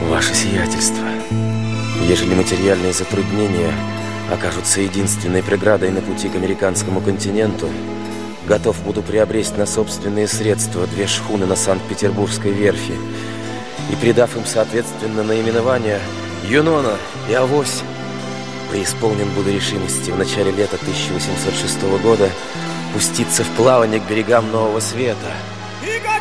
Ваше сиятельство, ежели материальные затруднения окажутся единственной преградой на пути к американскому континенту, готов буду приобрести на собственные средства 2 шхуны на Санкт-Петербургской верфи и, придав им соответственно наименования Юнона и Авось, преисполнен буду решимости в начале лета 1806 года пуститься в плавание к берегам Нового Света,